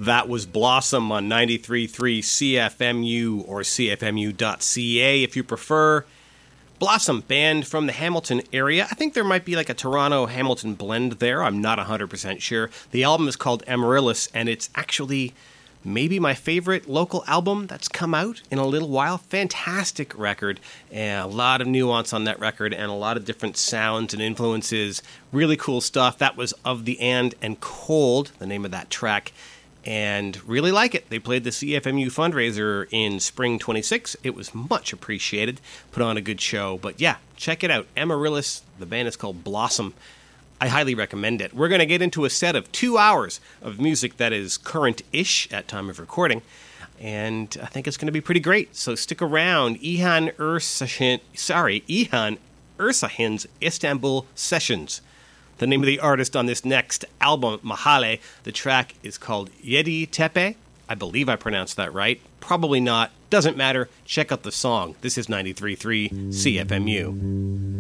That was Blossom on 93.3 CFMU or CFMU.ca if you prefer. Blossom, band from the Hamilton area. I think there might be like a Toronto-Hamilton blend there. I'm not 100% sure. The album is called Amaryllis, and it's actually maybe my favorite local album that's come out in a little while. Fantastic record, and a lot of nuance on that record, and a lot of different sounds and influences. Really cool stuff. That was Of the and Cold, the name of that track. And really like it. They played the CFMU fundraiser in spring 26. It was much appreciated. Put on a good show. But yeah, check it out. Amaryllis. The band is called Blossom. I highly recommend it. We're going to get into a set of 2 hours of music that is current-ish at time of recording. And I think it's going to be pretty great. So stick around. Ihan Ersahin's Istanbul Sessions. The name of the artist on this next album, Mahale. The track is called Yedi Tepe. I believe I pronounced that right. Probably not. Doesn't matter. Check out the song. This is 93.3 CFMU.